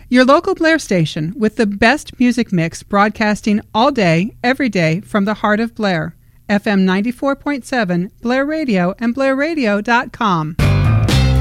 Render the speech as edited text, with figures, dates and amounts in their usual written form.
Your local Blair station with the best music mix broadcasting all day, every day from the heart of Blair. FM 94.7, Blair Radio, and BlairRadio.com.